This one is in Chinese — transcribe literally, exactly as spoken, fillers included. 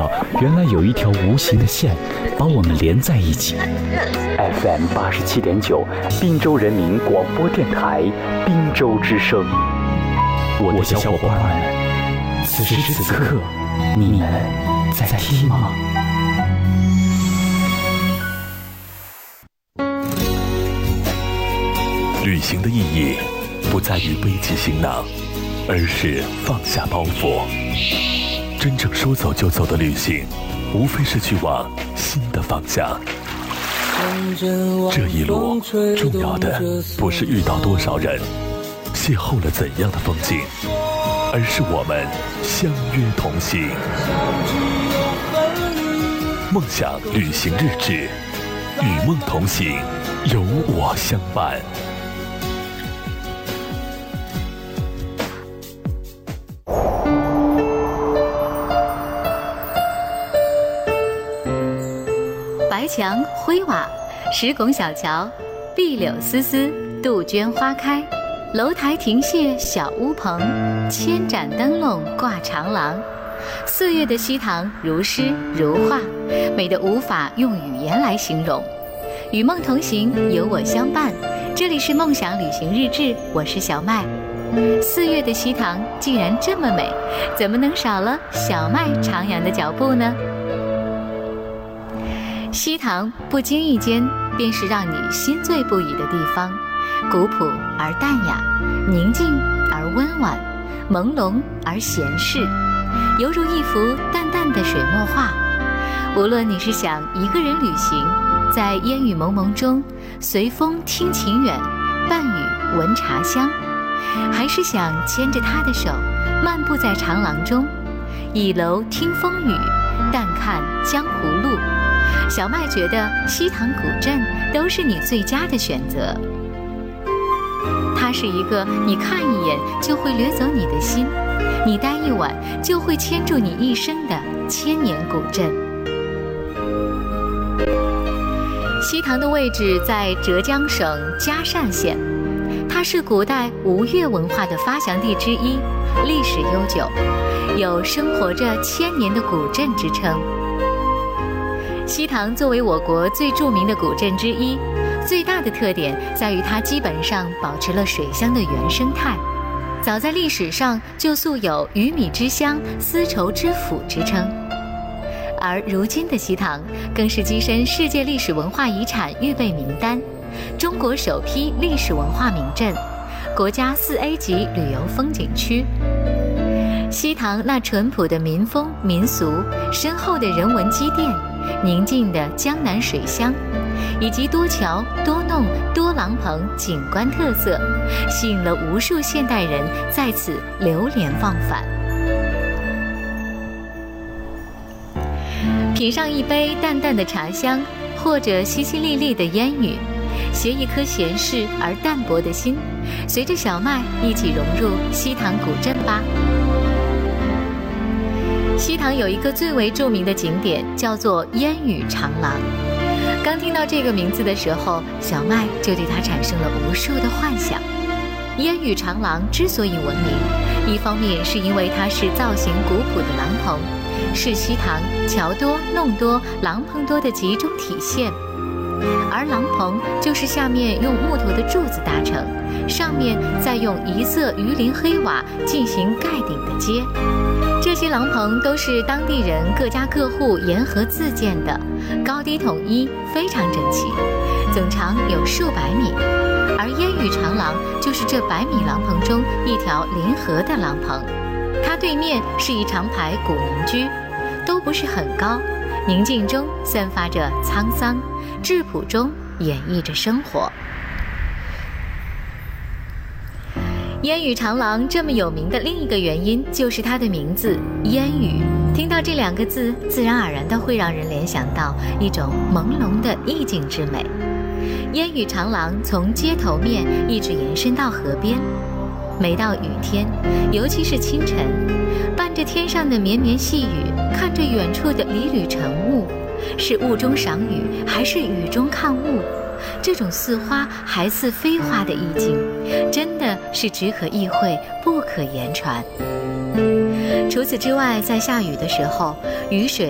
到，原来有一条无形的线把我们连在一起。F M 八十七点九，滨州人民广播电台，滨州之声。我的小伙伴们，此时此刻，你们在听吗？ 旅行的意义不在于背起行囊，而是放下包袱。真正说走就走的旅行，无非是去往新的方向。这一路重要的不是遇到多少人，邂逅了怎样的风景，而是我们相约同行。梦想旅行日志，与梦同行，有我相伴。 白墙灰瓦，石拱小桥，碧柳丝丝，杜鹃花开，楼台亭榭小屋棚，千盏灯笼挂长廊。四月的西塘如诗如画，美得无法用语言来形容。与梦同行，有我相伴。这里是梦想旅行日志，我是小麦。四月的西塘竟然这么美，怎么能少了小麦徜徉的脚步呢？西塘不经意间便是让你心醉不已的地方，古朴而淡雅，宁静而温婉，朦胧而闲适，犹如一幅淡淡的水墨画。无论你是想一个人旅行，在烟雨蒙蒙中随风听琴远，伴雨闻茶香，还是想牵着他的手漫步在长廊中，倚楼听风雨，淡看江湖路，小麦觉得西塘古镇都是你最佳的选择。它是一个你看一眼就会掠走你的心，你待一晚就会牵住你一生的千年古镇。西塘的位置在浙江省嘉善县，它是古代吴越文化的发祥地之一，历史悠久，有生活着千年的古镇之称。西塘作为我国最著名的古镇之一，最大的特点在于它基本上保持了水乡的原生态。早在历史上就素有鱼米之乡、丝绸之府之称。而如今的西塘更是跻身世界历史文化遗产预备名单，中国首批历史文化名镇，国家四 A 级旅游风景区。西塘那淳朴的民风民俗，深厚的人文积淀，宁静的江南水乡，以及多桥多弄多廊棚景观特色，吸引了无数现代人在此流连忘返。品上一杯淡淡的茶香，或者淅淅沥沥的烟雨，携一颗闲适而淡泊的心，随着小麦一起融入西塘古镇吧。西塘有一个最为著名的景点，叫做烟雨长廊。刚听到这个名字的时候，小麦就对它产生了无数的幻想。烟雨长廊之所以闻名，一方面是因为它是造型古朴的廊棚，是西塘桥多弄多廊棚多的集中体现。而廊棚就是下面用木头的柱子搭成，上面再用一色鱼鳞黑瓦进行盖顶的接。这些廊棚都是当地人各家各户沿河自建的，高低统一，非常整齐，总长有数百米。而烟雨长廊就是这百米廊棚中一条临河的廊棚，它对面是一长排古民居，都不是很高，宁静中散发着沧桑，质朴中演绎着生活。烟雨长廊这么有名的另一个原因，就是它的名字烟雨。听到这两个字，自然而然地会让人联想到一种朦胧的意境之美。烟雨长廊从街头面一直延伸到河边，每到雨天，尤其是清晨，伴着天上的绵绵细雨，看着远处的缕缕晨雾，是雾中赏雨，还是雨中看雾？这种似花还似非花的意境，真的是只可意会不可言传。除此之外，在下雨的时候，雨水